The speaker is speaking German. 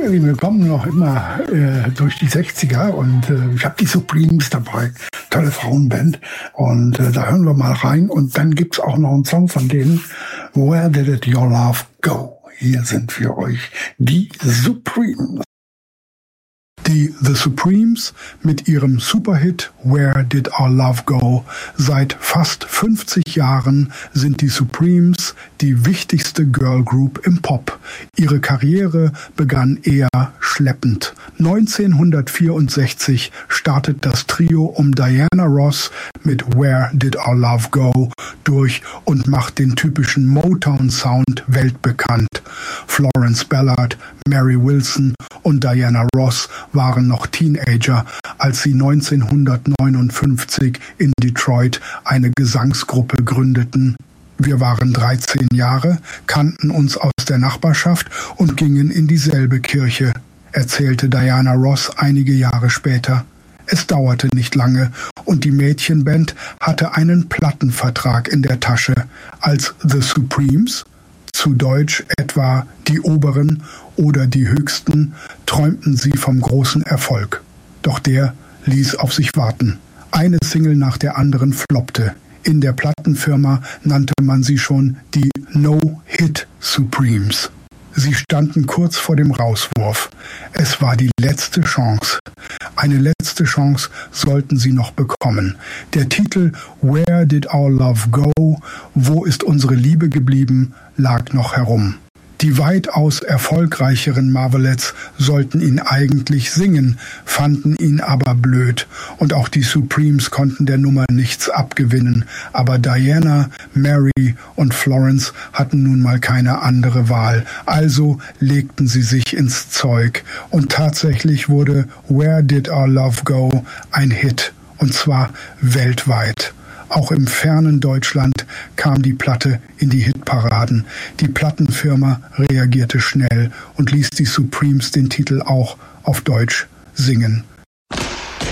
Wir kommen noch immer durch die 60er und ich habe die Supremes dabei. Tolle Frauenband. Und da hören wir mal rein. Und dann gibt's auch noch einen Song von denen. Where Did Your Love Go? Hier sind für euch die Supremes. Die The Supremes mit ihrem Superhit Where Did Our Love Go? Seit fast 50 Jahren sind die Supremes die wichtigste Girlgroup im Pop. Ihre Karriere begann eher schleppend. 1964 startet das Trio um Diana Ross mit Where Did Our Love Go durch und macht den typischen Motown-Sound weltbekannt. Florence Ballard, Mary Wilson und Diana Ross waren noch Teenager, als sie 1959 in Detroit eine Gesangsgruppe gründeten. Wir waren 13 Jahre, kannten uns aus der Nachbarschaft und gingen in dieselbe Kirche, erzählte Diana Ross einige Jahre später. Es dauerte nicht lange und die Mädchenband hatte einen Plattenvertrag in der Tasche, als The Supremes, zu Deutsch etwa die Oberen oder die Höchsten, träumten sie vom großen Erfolg. Doch der ließ auf sich warten. Eine Single nach der anderen floppte. In der Plattenfirma nannte man sie schon die No-Hit Supremes. Sie standen kurz vor dem Rauswurf. Es war die letzte Chance. Eine letzte Chance sollten sie noch bekommen. Der Titel Where Did Our Love Go? Wo ist unsere Liebe geblieben? Lag noch herum. Die weitaus erfolgreicheren Marvelettes sollten ihn eigentlich singen, fanden ihn aber blöd. Und auch die Supremes konnten der Nummer nichts abgewinnen. Aber Diana, Mary und Florence hatten nun mal keine andere Wahl. Also legten sie sich ins Zeug. Und tatsächlich wurde Where Did Our Love Go? Ein Hit. Und zwar weltweit. Auch im fernen Deutschland kam die Platte in die Hitparaden. Die Plattenfirma reagierte schnell und ließ die Supremes den Titel auch auf Deutsch singen.